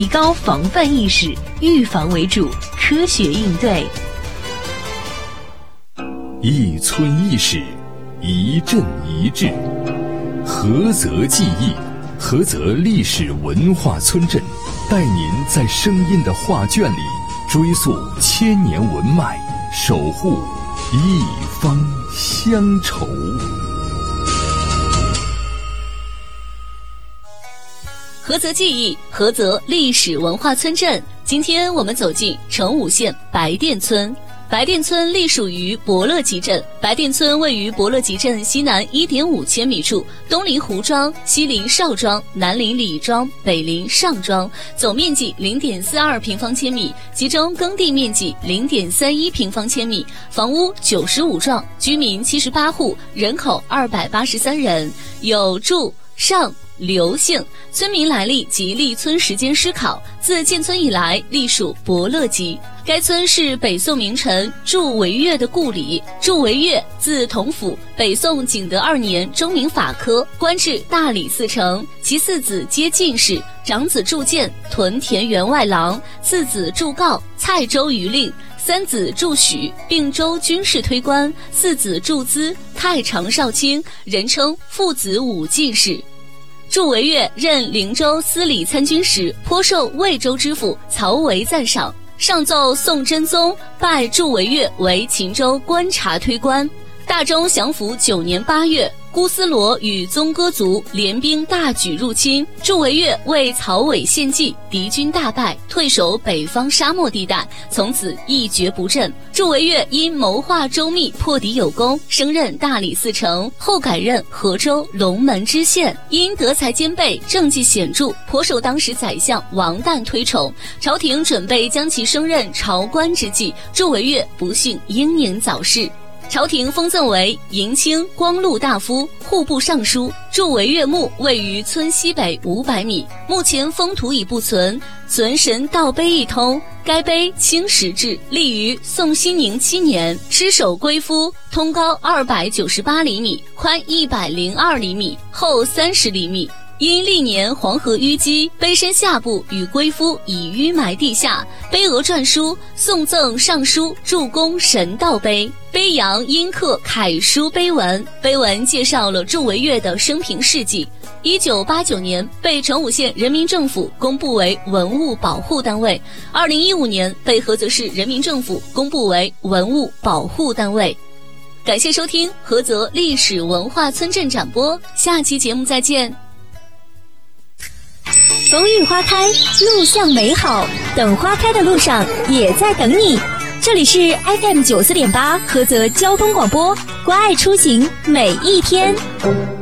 提高防范意识，预防为主，科学应对。 一村一史，一镇一志，菏泽记忆，菏泽历史文化村镇，带您在声音的画卷里追溯千年文脉，守护一方乡愁。 菏泽记忆，菏泽历史文化村镇。今天我们走进成武县白店村。白店村隶属于伯乐集镇，白店村位于伯乐集镇西南 1.5 千米处，东临胡庄，西临邵庄，南临李庄，北临上庄，总面积 0.42 平方千米，其中耕地面积 0.31 平方千米，房屋95幢，居民78户，人口283人，有祝、尚、刘姓。村民来历及立村时间思考，自建村以来隶属伯乐集。该村是北宋名臣祝惟岳的故里。祝惟岳字同甫，北宋景德2年中明法科，官至大理寺丞，其4子皆进士，长子祝建屯田员外郎，次子祝告蔡州余令，3子祝许并州军事推官，4子祝资太常少卿，人称父子5进士。祝惟岳任灵州司礼参军时，颇受魏州知府曹维赞赏，上奏宋真宗拜祝惟岳为秦州观察推官。大中祥符9年8月，姑斯罗与宗哥族联兵大举入侵，祝惟岳为曹伟献计，敌军大败，退守北方沙漠地带，从此一蹶不振。祝惟岳因谋划周密，破敌有功，升任大理寺丞，后改任河州龙门知县。因德才兼备，政绩显著，颇受当时宰相王旦推崇。朝廷准备将其升任朝官之际，祝惟岳不幸英年早逝。朝廷封赠为迎清光禄大夫、户部尚书。祝惟岳墓位于村西北500米，目前封土已不存，存神道碑一通。该碑青石制，立于宋熙宁7年，尸首龟夫，通高298厘米，宽102厘米，厚30厘米。因历年黄河淤积，碑身下部与龟夫已淤埋地下，碑额篆书送赠尚书祝公神道碑，碑阳阴刻楷书碑文，碑文介绍了祝惟岳的生平事迹。1989年被成武县人民政府公布为文物保护单位，2015年被菏泽市人民政府公布为文物保护单位。感谢收听菏泽历史文化村镇展播，下期节目再见。 风雨花开，路向美好，等花开的路上也在等你。这里是 FM 94.8菏泽交通广播，关爱出行每一天。